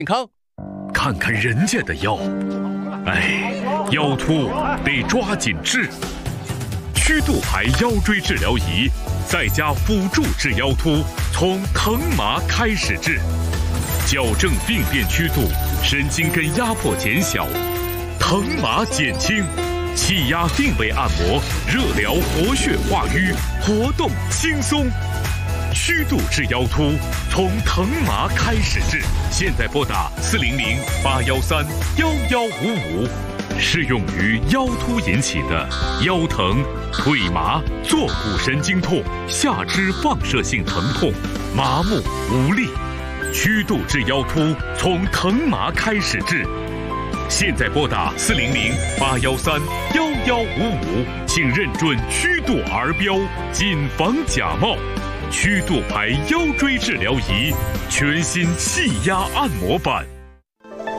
健康。 看看人家的腰，哎，腰突得抓紧治。曲度牌腰椎治疗仪，再加辅助治腰突，从疼麻开始治，矫正病变曲度，神经根压迫减小，疼麻减轻，气压定位按摩，热疗活血化瘀，活动轻松。曲度治腰突，从疼麻开始治。现在拨打400-813-1155，适用于腰突引起的腰疼、腿麻、坐骨神经痛、下肢放射性疼痛、麻木无力。曲度治腰突，从疼麻开始治。现在拨打400-813-1155，请认准曲度儿标，谨防假冒。曲度牌腰椎治疗仪，全新气压按摩版。